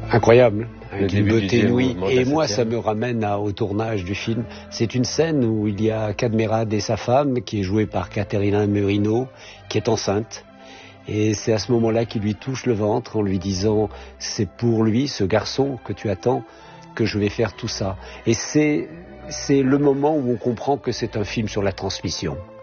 Incroyable, Le d'une début du beauté film, inouïe. mouvement de Et la moi, ça septième. me ramène au tournage du film. C'est une scène où il y a Cadmerade et sa femme, qui est jouée par Caterina Murino, qui est enceinte. Et c'est à ce moment-là qu'il lui touche le ventre en lui disant « C'est pour lui, ce garçon que tu attends, que je vais faire tout ça ». Et c'est le moment où on comprend que c'est un film sur la transmission.